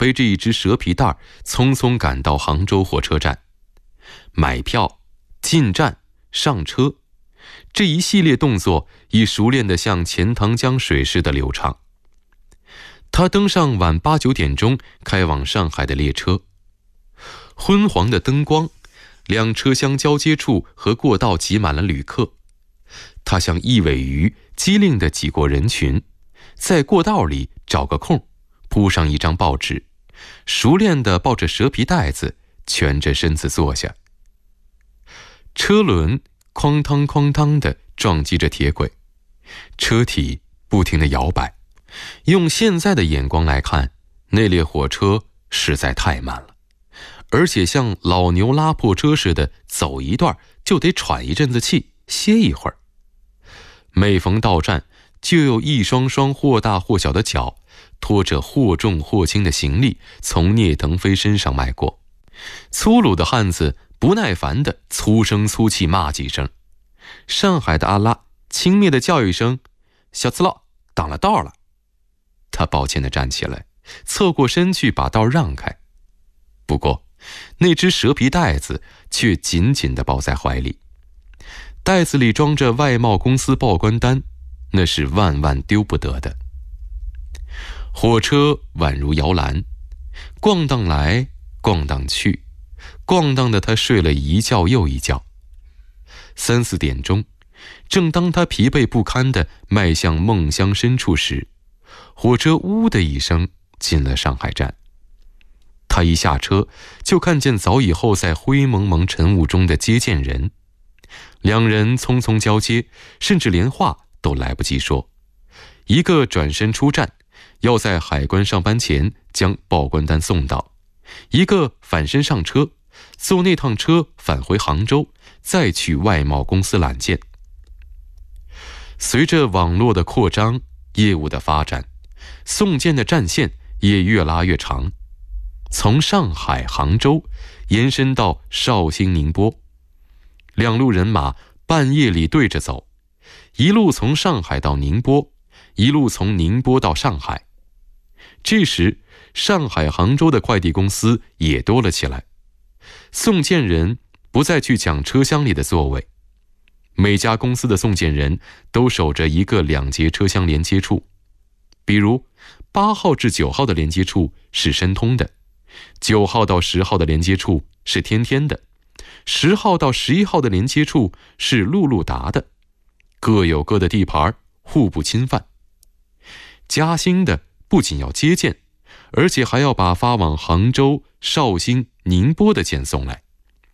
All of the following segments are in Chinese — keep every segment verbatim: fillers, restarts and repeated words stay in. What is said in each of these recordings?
背着一只蛇皮袋，匆匆赶到杭州火车站，买票、进站、上车，这一系列动作已熟练得像钱塘江水似的流畅。他登上晚八九点钟开往上海的列车，昏黄的灯光，两车厢交接处和过道挤满了旅客。他像一尾鱼机灵地挤过人群，在过道里找个空，铺上一张报纸，熟练地抱着蛇皮袋子，蜷着身子坐下。车轮哐当哐当地撞击着铁轨，车体不停地摇摆。用现在的眼光来看，那列火车实在太慢了，而且像老牛拉破车似的，走一段就得喘一阵子气，歇一会儿。每逢到站，就有一双双或大或小的脚拖着或重或轻的行李从聂腾飞身上迈过。粗鲁的汉子不耐烦地粗声粗气骂几声，上海的阿拉轻蔑地叫一声：“小次佬，挡了道了。”他抱歉地站起来，凑过身去把道让开。不过那只蛇皮袋子却紧紧地抱在怀里，袋子里装着外贸公司报关单，那是万万丢不得的。火车宛如摇篮，咣当来咣当去，咣当的他睡了一觉又一觉。三四点钟，正当他疲惫不堪地迈向梦乡深处时，火车呜的一声进了上海站。他一下车就看见早已候在灰蒙蒙晨雾中的接见人，两人匆匆交接，甚至连话都来不及说。一个转身出站，要在海关上班前将报关单送到；一个反身上车，坐那趟车返回杭州，再去外贸公司揽件。随着网络的扩张，业务的发展，送件的战线也越拉越长，从上海、杭州延伸到绍兴、宁波。两路人马半夜里对着走，一路从上海到宁波，一路从宁波到上海。这时上海、杭州的快递公司也多了起来，送件人不再去抢车厢里的座位，每家公司的送件人都守着一个两节车厢连接处，比如八号至九号的连接处是申通的，九号到十号的连接处是天天的，十号到十一号的连接处是路路达的，各有各的地盘，互不侵犯。嘉兴的不仅要接件，而且还要把发往杭州、绍兴、宁波的件送来。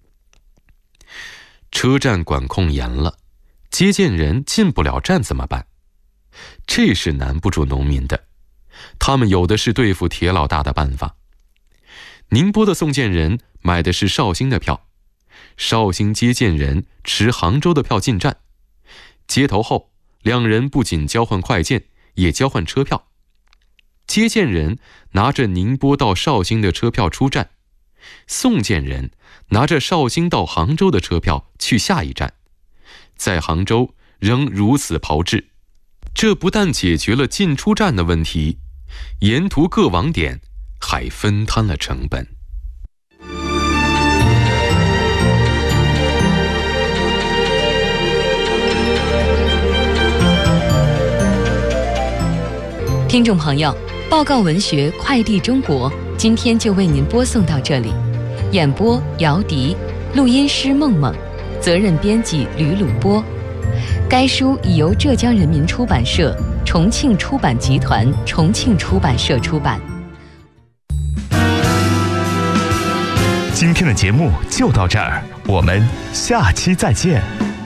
车站管控严了，接件人进不了站怎么办？这是难不住农民的，他们有的是对付铁老大的办法。宁波的送件人买的是绍兴的票，绍兴接件人持杭州的票进站，接头后两人不仅交换快件，也交换车票。接件人拿着宁波到绍兴的车票出站，送件人拿着绍兴到杭州的车票去下一站，在杭州仍如此炮制。这不但解决了进出站的问题，沿途各网点还分摊了成本。 听众朋友，报告文学快递中国今天就为您播送到这里，演播姚迪，录音师梦梦，责任编辑吕鲁波。该书已由浙江人民出版社、重庆出版集团、重庆出版社出版。 今天的节目就到这儿，我们下期再见。